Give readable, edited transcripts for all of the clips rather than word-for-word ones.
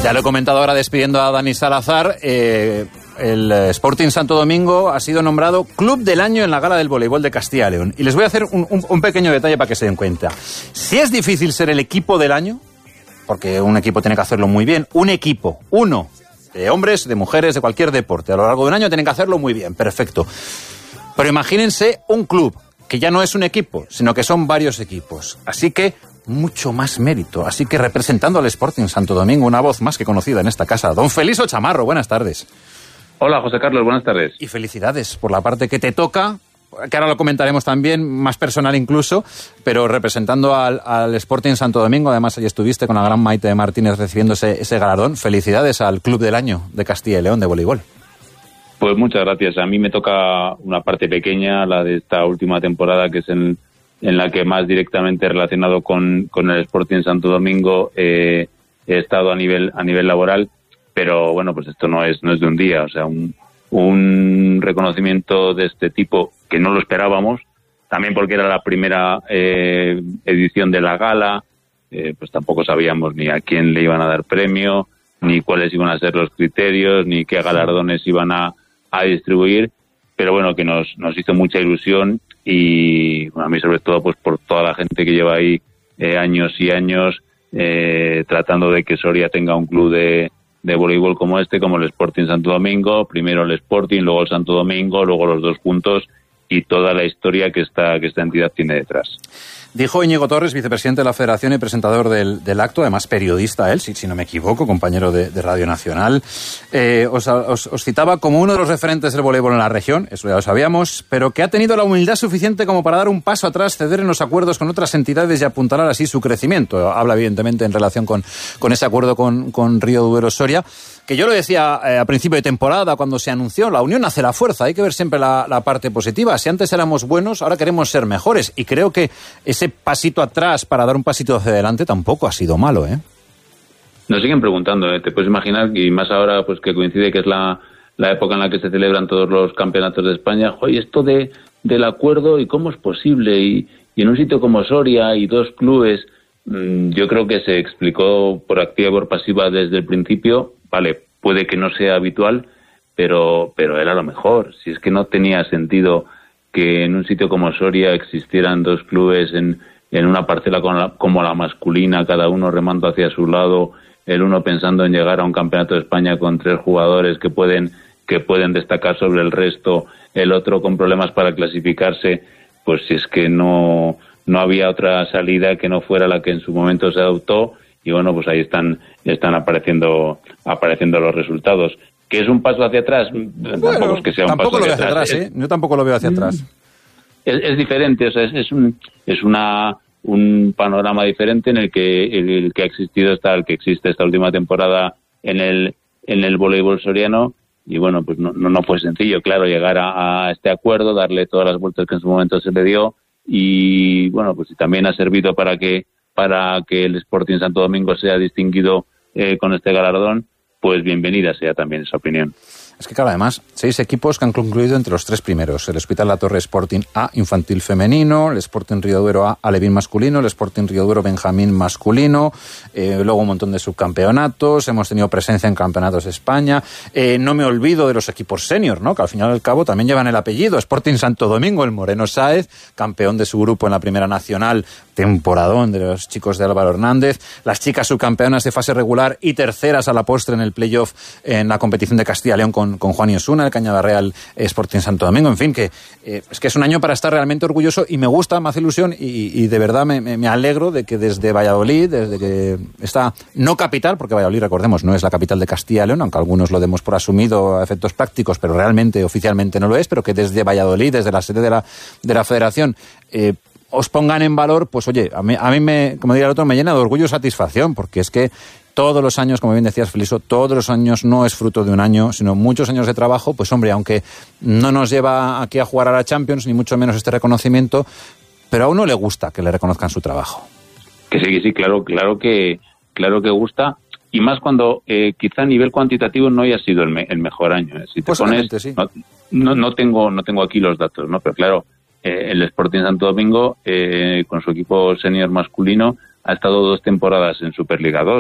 Ya lo he comentado ahora despidiendo a Dani Salazar. El Sporting Santo Domingo ha sido nombrado Club del Año en la Gala del Voleibol de Castilla y León. Y les voy a hacer un pequeño detalle para que se den cuenta. Si es difícil ser el equipo del año, porque un equipo tiene que hacerlo muy bien, un equipo, uno, de hombres, de mujeres, de cualquier deporte, a lo largo de un año tienen que hacerlo muy bien, perfecto. Pero imagínense un club, que ya no es un equipo, sino que son varios equipos. Así que mucho más mérito. Así que representando al Sporting Santo Domingo, una voz más que conocida en esta casa, don Feliso Chamarro, buenas tardes. Hola, José Carlos, buenas tardes. Y felicidades por la parte que te toca, que ahora lo comentaremos también, más personal incluso, pero representando al Sporting Santo Domingo. Además, allí estuviste con la gran Maite Martínez recibiendo ese galardón. Felicidades al Club del Año de Castilla y León de voleibol. Pues muchas gracias. A mí me toca una parte pequeña, la de esta última temporada, que es en la que más directamente relacionado con el Sporting Santo Domingo he estado a nivel laboral. Pero bueno, pues esto no es de un día, o sea, un reconocimiento de este tipo que no lo esperábamos, también porque era la primera edición de la gala, pues tampoco sabíamos ni a quién le iban a dar premio, ni cuáles iban a ser los criterios, ni qué galardones iban a distribuir, pero bueno, que nos hizo mucha ilusión y bueno, a mí sobre todo pues por toda la gente que lleva ahí años y años tratando de que Soria tenga un club de voleibol como como el Sporting Santo Domingo, primero el Sporting, luego el Santo Domingo, luego los dos juntos y toda la historia que esta entidad tiene detrás. Dijo Íñigo Torres, vicepresidente de la Federación y presentador del acto, además periodista él, si no me equivoco, compañero de Radio Nacional. Os citaba como uno de los referentes del voleibol en la región, eso ya lo sabíamos, pero que ha tenido la humildad suficiente como para dar un paso atrás, ceder en los acuerdos con otras entidades y apuntalar así su crecimiento. Habla evidentemente en relación con ese acuerdo con Río Duero Soria, que yo lo decía a principio de temporada cuando se anunció, la unión hace la fuerza, hay que ver siempre la parte positiva. Si antes éramos buenos, ahora queremos ser mejores, y creo que ese pasito atrás para dar un pasito hacia adelante tampoco ha sido malo, ¿eh? Nos siguen preguntando, te puedes imaginar, y más ahora pues que coincide que es la época en la que se celebran todos los campeonatos de España. Oye, esto del acuerdo, ¿y cómo es posible? Y en un sitio como Soria y dos clubes, yo creo que se explicó por activa y por pasiva desde el principio. Vale, puede que no sea habitual, pero era lo mejor. Si es que no tenía sentido que en un sitio como Soria existieran dos clubes en una parcela como la masculina, cada uno remando hacia su lado, el uno pensando en llegar a un campeonato de España con 3 jugadores que pueden destacar sobre el resto, el otro con problemas para clasificarse. Pues si es que no había otra salida que no fuera la que en su momento se adoptó, y bueno, pues ahí están apareciendo los resultados. ¿Que es un paso hacia atrás? Bueno, tampoco es que sea un paso hacia atrás. Yo tampoco lo veo hacia atrás. Es diferente, o sea, es un panorama diferente en el que ha existido el que existe esta última temporada en el voleibol soriano. Y bueno, pues no fue sencillo, claro, llegar a este acuerdo, darle todas las vueltas que en su momento se le dio, y bueno, pues también ha servido para que el Sporting Santo Domingo sea distinguido con este galardón, pues bienvenida sea también esa opinión. Es que claro, además, 6 equipos que han concluido entre los 3 primeros. El Hospital La Torre Sporting A infantil femenino, el Sporting Río Duero A alevín masculino, el Sporting Río Duero Benjamín masculino, luego un montón de subcampeonatos, hemos tenido presencia en campeonatos de España. No me olvido de los equipos senior, ¿no? Que al final y al cabo también llevan el apellido. Sporting Santo Domingo, el Moreno Sáez, campeón de su grupo en la Primera Nacional, temporadón de los chicos de Álvaro Hernández. Las chicas subcampeonas de fase regular y terceras a la postre en el playoff en la competición de Castilla y León con Juan y Osuna, el Cañabarreal Sporting Santo Domingo. En fin, que es que es un año para estar realmente orgulloso, y me gusta, me hace ilusión, y de verdad me alegro de que desde Valladolid, desde que está no capital, porque Valladolid, recordemos, no es la capital de Castilla y León, aunque algunos lo demos por asumido a efectos prácticos, pero realmente, oficialmente no lo es, pero que desde Valladolid, desde la sede de la Federación, os pongan en valor, pues oye, a mí como diría el otro, me llena de orgullo y satisfacción, porque es que todos los años, como bien decías, Feliso, todos los años no es fruto de un año, sino muchos años de trabajo. Pues hombre, aunque no nos lleva aquí a jugar a la Champions, ni mucho menos este reconocimiento, pero a uno le gusta que le reconozcan su trabajo. Que sí, claro que gusta, y más cuando quizá a nivel cuantitativo no haya sido el mejor año. Si te pones, sí. No tengo aquí los datos, ¿no? Pero claro, el Sporting Santo Domingo, con su equipo senior masculino, ha estado 2 temporadas en Superliga 2.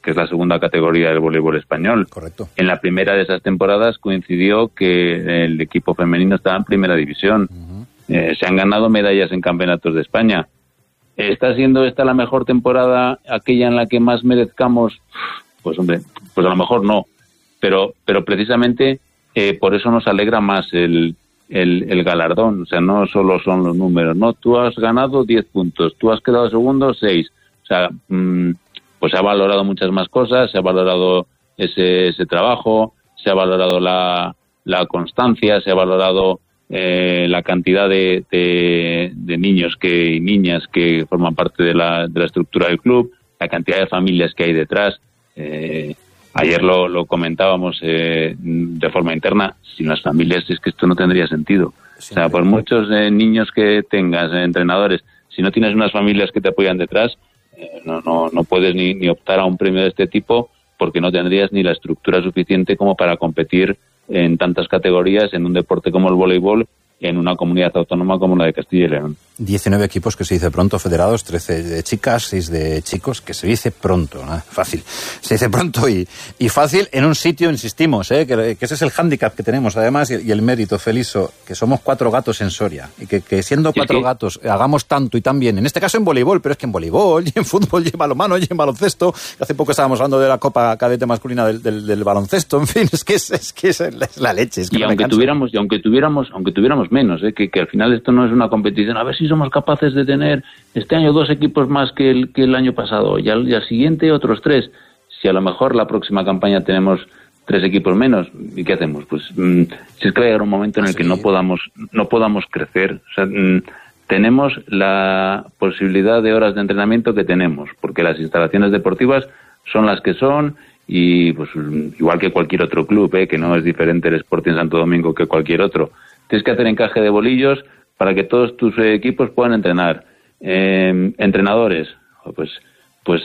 que es la segunda categoría del voleibol español. Correcto. En la primera de esas temporadas coincidió que el equipo femenino estaba en primera división. Se han ganado medallas en campeonatos de España. ¿Está siendo esta la mejor temporada, aquella en la que más merezcamos? Pues hombre, pues a lo mejor no. Pero precisamente por eso nos alegra más el galardón. O sea, no solo son los números, ¿no? Tú has ganado 10 puntos, tú has quedado segundo 6. O sea, pues se ha valorado muchas más cosas, se ha valorado ese trabajo, se ha valorado la constancia, se ha valorado la cantidad de niños y niñas que forman parte de la estructura del club, la cantidad de familias que hay detrás. Ayer lo comentábamos de forma interna, sin las familias es que esto no tendría sentido. Sí, o sea, por muchos niños que tengas, entrenadores, si no tienes unas familias que te apoyan detrás, no puedes ni optar a un premio de este tipo, porque no tendrías ni la estructura suficiente como para competir en tantas categorías en un deporte como el voleibol, en una comunidad autónoma como la de Castilla y León. 19 equipos, que se dice pronto, federados, 13 de chicas, 6 de chicos, que se dice pronto, ¿no? Fácil. Se dice pronto y fácil en un sitio, insistimos, que ese es el hándicap que tenemos, además, y el mérito, Feliso, que somos 4 gatos en Soria, y que siendo 4 gatos hagamos tanto y tan bien, en este caso en voleibol, pero es que en voleibol, y en fútbol, y en balonmano, y en baloncesto, hace poco estábamos hablando de la Copa Cadete Masculina del baloncesto, en fin, es que es la leche. Es que y aunque tuviéramos menos, que al final esto no es una competición, a ver si somos capaces de tener este año 2 equipos más que el año pasado, y al siguiente otros 3. Si a lo mejor la próxima campaña tenemos 3 equipos menos, ¿y qué hacemos? Pues si es que va a llegar un momento en el que no podamos crecer. O sea, tenemos la posibilidad de horas de entrenamiento que tenemos, porque las instalaciones deportivas son las que son, y pues igual que cualquier otro club, que no es diferente el Sporting Santo Domingo que cualquier otro. Tienes que hacer encaje de bolillos para que todos tus equipos puedan entrenar. Entrenadores, pues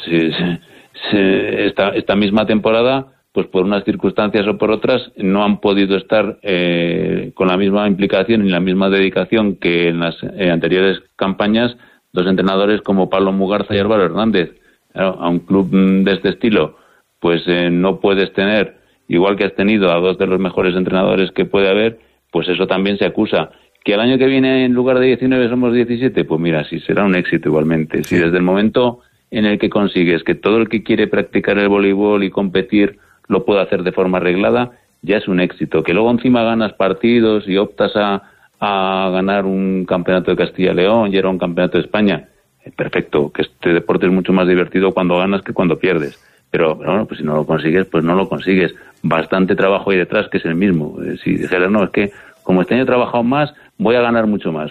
esta misma temporada, pues por unas circunstancias o por otras, no han podido estar con la misma implicación y la misma dedicación que en las anteriores campañas 2 entrenadores como Pablo Mugarza y Álvaro Hernández. Claro, a un club de este estilo, pues no puedes tener, igual que has tenido a 2 de los mejores entrenadores que puede haber, pues eso también se acusa. ¿Que el año que viene en lugar de 19 somos 17? Pues mira, sí, será un éxito igualmente. Si desde el momento en el que consigues que todo el que quiere practicar el voleibol y competir lo pueda hacer de forma arreglada, ya es un éxito. Que luego encima ganas partidos y optas a ganar un campeonato de Castilla y León y era un campeonato de España, perfecto, que este deporte es mucho más divertido cuando ganas que cuando pierdes. Pero bueno, pues si no lo consigues, pues no lo consigues. Bastante trabajo hay detrás, que es el mismo. Si dijeras, no, es que como este año he trabajado más, voy a ganar mucho más.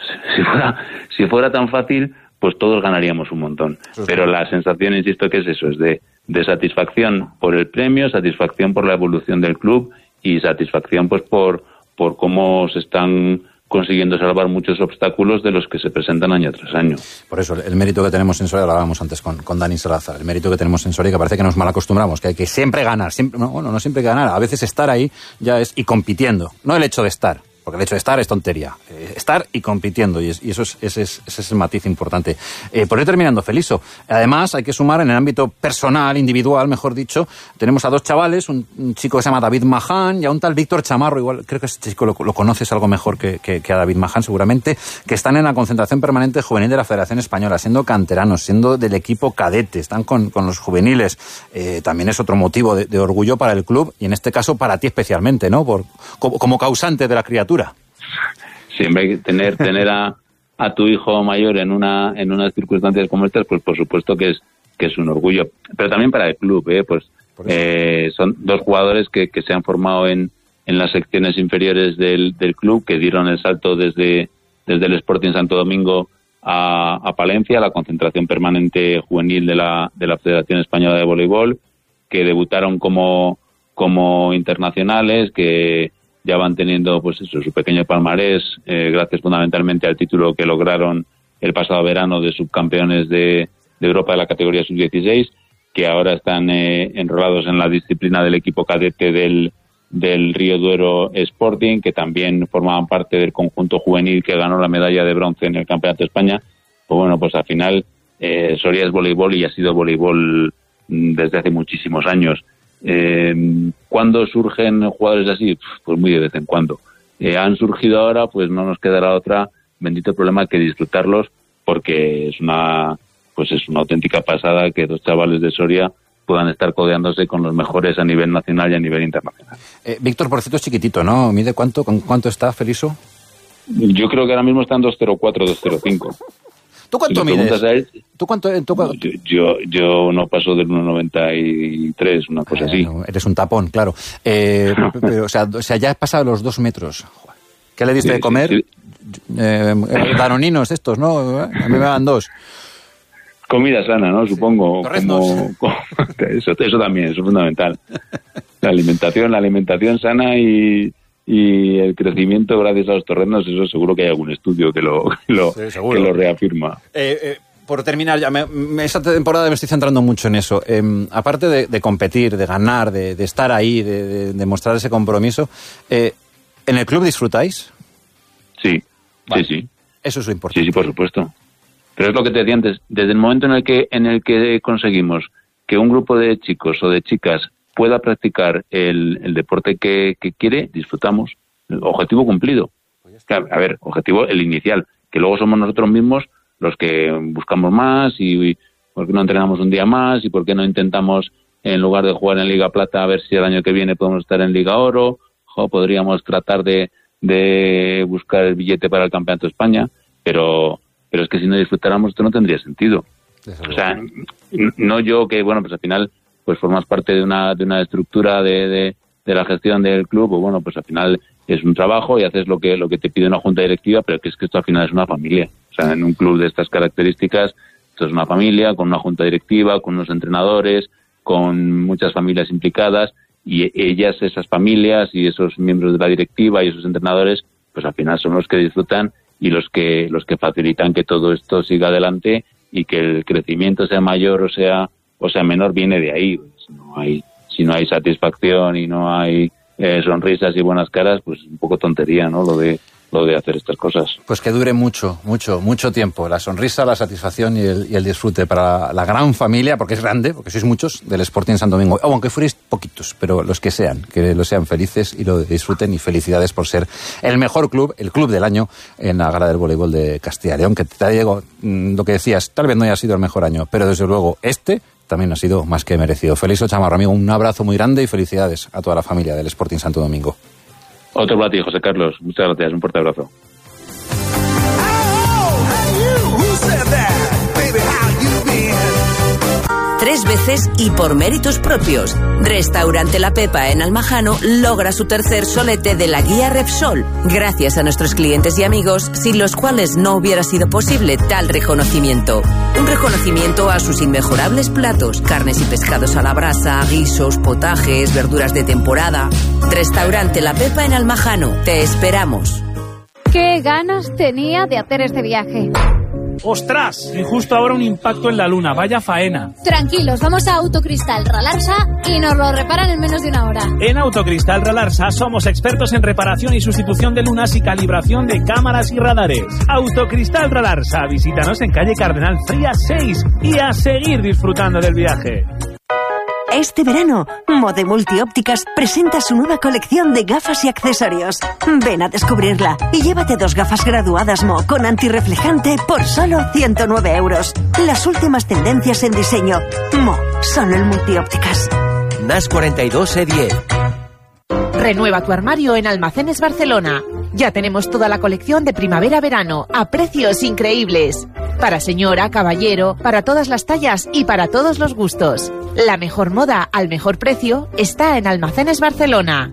Si fuera tan fácil, pues todos ganaríamos un montón. Pero la sensación, insisto, que es eso, es de satisfacción por el premio, satisfacción por la evolución del club y satisfacción pues por cómo se están consiguiendo salvar muchos obstáculos de los que se presentan año tras año. Por eso, el mérito que tenemos en Soria, lo hablábamos antes con Dani Salazar, el mérito que tenemos en Soria, que parece que nos mal acostumbramos, que hay que siempre ganar, no siempre hay que ganar, a veces estar ahí ya es, y compitiendo, no el hecho de estar, porque el hecho de estar es tontería, estar y compitiendo, y ese es el matiz importante. Por ir terminando, Feliso, además hay que sumar en el ámbito personal, individual, mejor dicho, tenemos a 2 chavales, un chico que se llama David Maján y a un tal Víctor Chamarro, igual creo que este chico lo conoces algo mejor que a David Maján seguramente, que están en la concentración permanente juvenil de la Federación Española, siendo canteranos, siendo del equipo cadete, están con los juveniles, también es otro motivo de orgullo para el club y en este caso para ti especialmente, ¿no? Como causante de la criatura. Siempre tener a tu hijo mayor en unas circunstancias como estas, pues por supuesto que es un orgullo, pero también para el club, son 2 jugadores que se han formado en las secciones inferiores del club, que dieron el salto desde el Sporting Santo Domingo a Palencia, la concentración permanente juvenil de la Federación Española de Voleibol, que debutaron como internacionales, que ya van teniendo pues eso, su pequeño palmarés, gracias fundamentalmente al título que lograron el pasado verano de subcampeones de Europa de la categoría sub-16, que ahora están enrolados en la disciplina del equipo cadete del Río Duero Sporting, que también formaban parte del conjunto juvenil que ganó la medalla de bronce en el Campeonato de España. Pues bueno, pues al final Soria es voleibol y ha sido voleibol desde hace muchísimos años. ¿Cuándo surgen jugadores así? Pues muy de vez en cuando. Han surgido ahora, pues no nos quedará otra, bendito problema, que disfrutarlos, porque es una auténtica pasada que 2 chavales de Soria puedan estar codeándose con los mejores a nivel nacional y a nivel internacional. Víctor, por cierto, es chiquitito, ¿no? ¿Mide cuánto? ¿Con cuánto está Feliso? Yo creo que ahora mismo están 2.04, 2.05. ¿Tú cuánto mides? ¿Tú cuánto? Yo no paso del 1,93, una cosa así. Eres un tapón, claro. Pero, o sea, ya has pasado los 2 metros. ¿Qué le diste de comer? Sí. Danoninos estos, ¿no? A mí me dan 2. Comida sana, ¿no? Supongo. Eso también, eso es fundamental. La alimentación sana y el crecimiento gracias a los torreznos, eso seguro que hay algún estudio que lo reafirma. Por terminar, ya esta temporada me estoy centrando mucho en eso. Aparte de competir, de ganar, de estar ahí, de mostrar ese compromiso, ¿en el club disfrutáis? Sí, vale. Sí. Eso es lo importante. Sí, por supuesto. Pero es lo que te decía antes, desde el momento en el que conseguimos que un grupo de chicos o de chicas pueda practicar el deporte que quiere, disfrutamos. Objetivo cumplido. A ver, objetivo el inicial, que luego somos nosotros mismos los que buscamos más y por qué no entrenamos un día más y por qué no intentamos, en lugar de jugar en Liga Plata, a ver si el año que viene podemos estar en Liga Oro, o podríamos tratar de buscar el billete para el Campeonato de España, pero es que si no disfrutáramos esto no tendría sentido. O sea, no yo que, bueno, pues al final pues formas parte de una estructura de la gestión del club, pues bueno, pues al final es un trabajo y haces lo que te pide una junta directiva, pero que es que esto al final es una familia. O sea, en un club de estas características, esto es una familia con una junta directiva, con unos entrenadores, con muchas familias implicadas, y esas familias y esos miembros de la directiva y esos entrenadores, pues al final son los que disfrutan y los que facilitan que todo esto siga adelante y que el crecimiento sea mayor o sea menor viene de ahí. Si no hay satisfacción y no hay sonrisas y buenas caras, pues un poco tontería, ¿no? Lo de hacer estas cosas. Pues que dure mucho tiempo la sonrisa, la satisfacción y el disfrute para la gran familia, porque es grande, porque sois muchos, del Sporting Santo Domingo, aunque fuerais poquitos, pero los que lo sean felices y lo disfruten, y felicidades por ser el mejor club, el club del año en la gala del voleibol de Castilla y León, que te digo lo que decías, tal vez no haya sido el mejor año, pero desde luego también ha sido más que merecido. Feliz Chamarro, amigo, un abrazo muy grande y felicidades a toda la familia del Sporting Santo Domingo. Otro para ti, José Carlos. Muchas gracias. Un fuerte abrazo. Tres veces y por méritos propios. Restaurante La Pepa en Almajano logra su tercer solete de la guía Repsol, gracias a nuestros clientes y amigos, sin los cuales no hubiera sido posible tal reconocimiento. Un reconocimiento a sus inmejorables platos, carnes y pescados a la brasa, guisos, potajes, verduras de temporada. Restaurante La Pepa en Almajano. Te esperamos. Qué ganas tenía de hacer este viaje. ¡Ostras! Y justo ahora un impacto en la luna. ¡Vaya faena! Tranquilos, vamos a Autocristal Ralarsa y nos lo reparan en menos de una hora. En Autocristal Ralarsa somos expertos en reparación y sustitución de lunas y calibración de cámaras y radares. Autocristal Ralarsa. Visítanos en calle Cardenal Frías 6 y a seguir disfrutando del viaje. Este verano, Mode Multiópticas presenta su nueva colección de gafas y accesorios. Ven a descubrirla y llévate 2 gafas graduadas Mo con antirreflejante por solo 109 euros. Las últimas tendencias en diseño. Mo, solo en Multiópticas. NAS 42 E10. Renueva tu armario en Almacenes Barcelona. Ya tenemos toda la colección de primavera-verano a precios increíbles. Para señora, caballero, para todas las tallas y para todos los gustos. La mejor moda al mejor precio está en Almacenes Barcelona.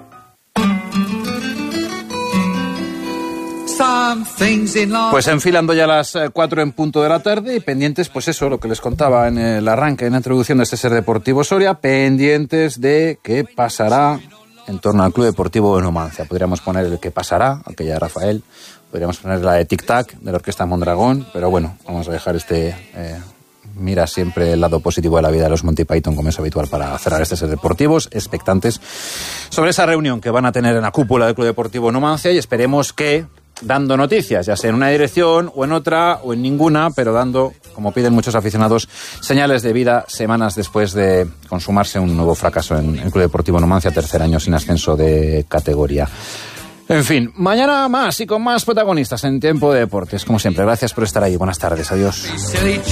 Pues enfilando ya las 4 en punto de la tarde y pendientes, pues eso, lo que les contaba en el arranque, en la introducción de este Ser Deportivo Soria, pendientes de qué pasará en torno al Club Deportivo Numancia. Podríamos poner el qué pasará, aquella de Rafael, podríamos poner la de Tic Tac, de la Orquesta Mondragón, pero bueno, vamos a dejar mira siempre el lado positivo de la vida de los Monty Python, como es habitual para cerrar este Ser Deportivos, expectantes sobre esa reunión que van a tener en la cúpula del Club Deportivo Numancia, y esperemos que dando noticias, ya sea en una dirección o en otra o en ninguna, pero dando como piden muchos aficionados, señales de vida semanas después de consumarse un nuevo fracaso en el Club Deportivo Numancia, tercer año sin ascenso de categoría. En fin, mañana más y con más protagonistas en Tiempo de Deportes. Como siempre, gracias por estar ahí. Buenas tardes, adiós.